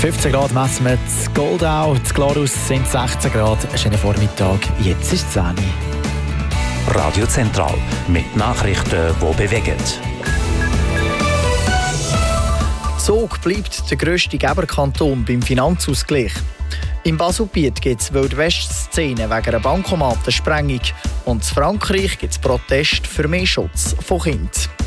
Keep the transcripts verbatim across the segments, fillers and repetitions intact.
fünfzehn Grad messen wir in Goldau, in Glarus sind sechzehn Grad. Schönen Vormittag, jetzt ist es zehn Uhr. Radio Zentral mit Nachrichten, die bewegen. Zug bleibt der grösste Geberkanton beim Finanzausgleich. Im Baselbiet gibt es Wildwest-Szenen wegen einer Bankomatensprengung. Und in Frankreich gibt es Proteste für mehr Schutz von Kindern.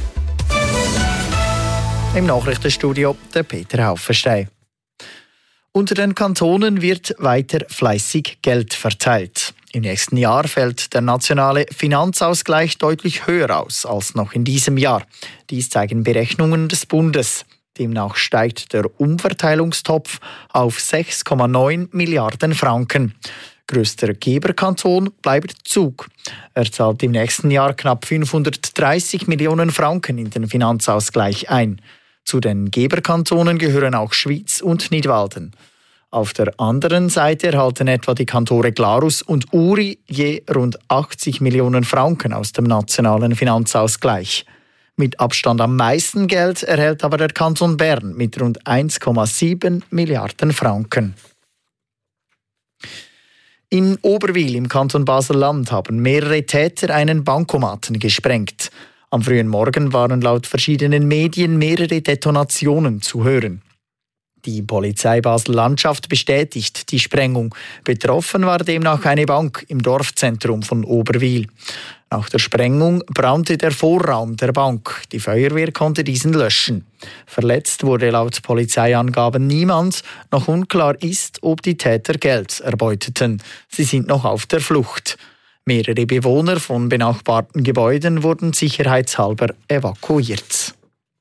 Im Nachrichtenstudio der Peter Haufenstein. Unter den Kantonen wird weiter fleißig Geld verteilt. Im nächsten Jahr fällt der nationale Finanzausgleich deutlich höher aus als noch in diesem Jahr. Dies zeigen Berechnungen des Bundes. Demnach steigt der Umverteilungstopf auf sechs Komma neun Milliarden Franken. Grösster Geberkanton bleibt Zug. Er zahlt im nächsten Jahr knapp fünfhundertdreißig Millionen Franken in den Finanzausgleich ein. Zu den Geberkantonen gehören auch Schwyz und Nidwalden. Auf der anderen Seite erhalten etwa die Kantone Glarus und Uri je rund achtzig Millionen Franken aus dem nationalen Finanzausgleich. Mit Abstand am meisten Geld erhält aber der Kanton Bern mit rund eins Komma sieben Milliarden Franken. In Oberwil im Kanton Basel-Land haben mehrere Täter einen Bankomaten gesprengt. Am frühen Morgen waren laut verschiedenen Medien mehrere Detonationen zu hören. Die Polizei Basel-Landschaft bestätigt die Sprengung. Betroffen war demnach eine Bank im Dorfzentrum von Oberwil. Nach der Sprengung brannte der Vorraum der Bank. Die Feuerwehr konnte diesen löschen. Verletzt wurde laut Polizeiangaben niemand. Noch unklar ist, ob die Täter Geld erbeuteten. Sie sind noch auf der Flucht. Mehrere Bewohner von benachbarten Gebäuden wurden sicherheitshalber evakuiert.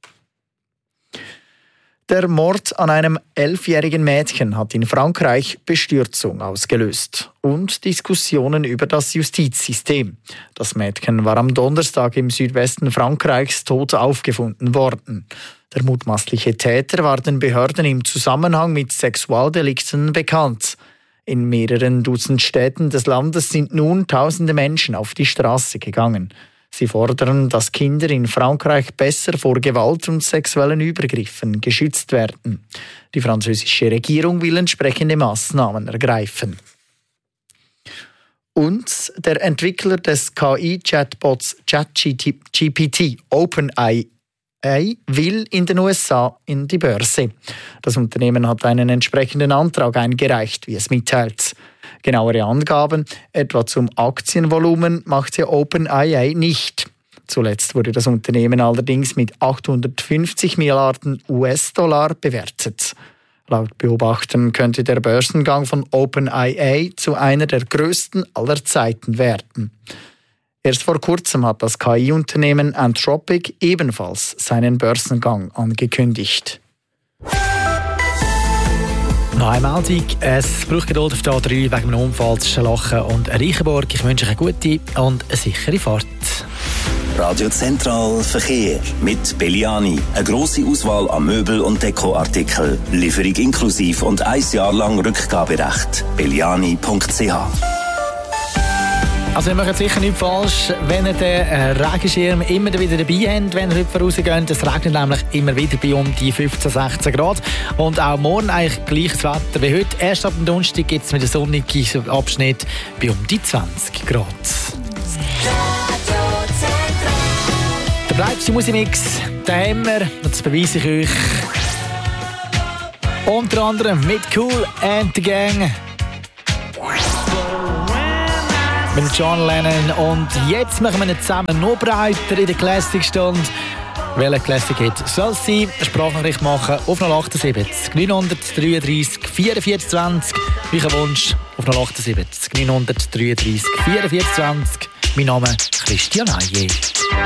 Der Mord an einem elfjährigen Mädchen hat in Frankreich Bestürzung ausgelöst und Diskussionen über das Justizsystem. Das Mädchen war am Donnerstag im Südwesten Frankreichs tot aufgefunden worden. Der mutmaßliche Täter war den Behörden im Zusammenhang mit Sexualdelikten bekannt. In mehreren Dutzend Städten des Landes sind nun tausende Menschen auf die Straße gegangen. Sie fordern, dass Kinder in Frankreich besser vor Gewalt und sexuellen Übergriffen geschützt werden. Die französische Regierung will entsprechende Maßnahmen ergreifen. Und der Entwickler des K I-Chatbots ChatGPT, OpenAI, will in den U S A in die Börse. Das Unternehmen hat einen entsprechenden Antrag eingereicht, wie es mitteilt. Genauere Angaben, etwa zum Aktienvolumen, machte OpenAI nicht. Zuletzt wurde das Unternehmen allerdings mit achthundertfünfzig Milliarden U S-Dollar bewertet. Laut Beobachtern könnte der Börsengang von OpenAI zu einer der größten aller Zeiten werden. Erst vor kurzem hat das K I-Unternehmen Anthropic ebenfalls seinen Börsengang angekündigt. Noch eine Meldung. Es braucht Geduld auf der A drei wegen einem Unfall zwischen Lachen und Reichenborg. Ich wünsche euch eine gute und eine sichere Fahrt. Radio Zentral Verkehr mit Belliani. Eine grosse Auswahl an Möbel- und Dekoartikeln. Lieferung inklusiv und ein Jahr lang Rückgaberecht. belliani punkt c h. Also ihr macht sicher nicht falsch, wenn ihr den Regenschirm immer wieder dabei habt, wenn ihr heute rausgeht. Es regnet nämlich immer wieder bei um die fünfzehn, sechzehn Grad. Und auch morgen eigentlich gleiches Wetter wie heute. Erst ab dem Donnerstag gibt es mit dem sonnigen Abschnitt bei um die zwanzig Grad. Der bleibste Musikmix, den haben wir, und das beweise ich euch. Unter anderem mit Cool and the Gang. Mit John Lennon. Und jetzt machen wir ihn zusammen noch breiter in der Classic-Stunde. Welcher Classic Hit soll es sein? Eine Sprachnachricht machen auf null achtundsiebzig neunhundertdreiunddreißig vierundvierzig zwanzig. Euer Wunsch auf null achtundsiebzig neunhundertdreiunddreißig vierundvierzig zwanzig. Mein Name ist Christian Haye.